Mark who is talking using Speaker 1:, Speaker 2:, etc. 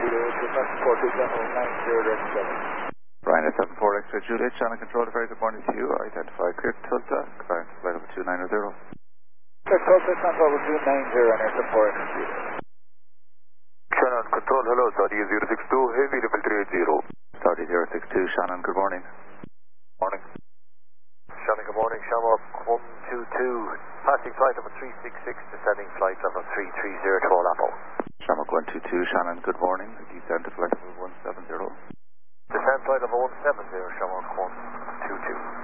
Speaker 1: Juliet, descent 42 General 90 direct 7.
Speaker 2: Ryanair 74 X-ray Juliet, Shannon Control, very good morning to you. Identify clear to Tulsa, climb to flight over 290.
Speaker 1: Clear Tulsa, descent over 290, Ryanair 74 X-ray Juliet.
Speaker 3: Shannon Control, hello, Saudi 062, heavy level 380.
Speaker 2: Saudi 062, Shannon, good morning.
Speaker 3: Morning. Shannon, good morning, Shamrock 122, passing flight level 366, descending flight level 330 to All Apple.
Speaker 2: Shamrock 122, Shannon, good morning. Descend to flight level 170.
Speaker 3: Descend flight level 170, Shamrock 122.